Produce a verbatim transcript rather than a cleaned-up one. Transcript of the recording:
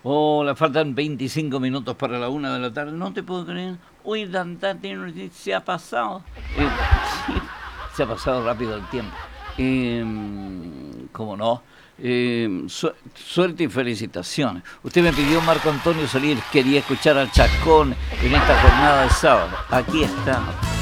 Oh, le faltan veinticinco minutos para la una de la tarde. No te puedo creer. Uy, Dantati se ha pasado. Eh, sí, se ha pasado rápido el tiempo. Eh, ¿Cómo no? Eh, su suerte y felicitaciones. Usted me pidió, Marco Antonio Solís, quería escuchar al Chascón en esta jornada de sábado. Aquí está.